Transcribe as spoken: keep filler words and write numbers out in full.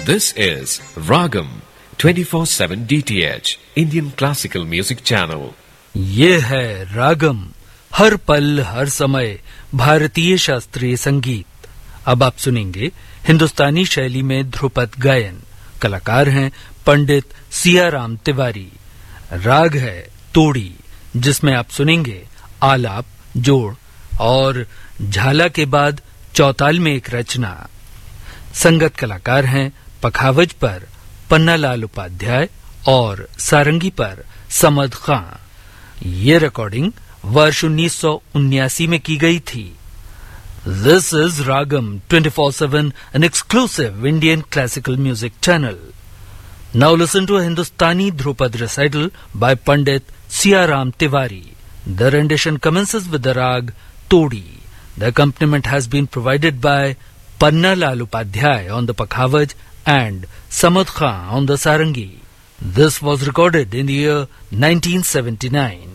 This is Ragam twenty-four seven D T H Indian Classical Music Channel. ये है रागम, हर पल हर समय भारतीय शास्त्रीय संगीत। अब आप सुनेंगे हिंदुस्तानी शैली में ध्रुपद गायन। कलाकार हैं पंडित सियाराम तिवारी। राग है तोड़ी, जिसमें आप सुनेंगे आलाप, जोड़ और झाला के बाद चौताल में एक रचना। संगत कलाकार हैं पखावज पर पन्नालाल उपाध्याय और सारंगी पर समद खां। ये रिकॉर्डिंग वर्ष उन्नीस सौ उन्यासी में की गई थी। This is Ragam twenty-four seven, an exclusive Indian classical music channel. Now listen to a Hindustani Dhrupad recital by Pandit Siyaram Tiwari. The rendition commences with the rag Todi. The accompaniment has been provided by Pannalal Upadhyay on the Pakhavaj and Samad Khan on the Sarangi. This was recorded in the year nineteen seventy-nine.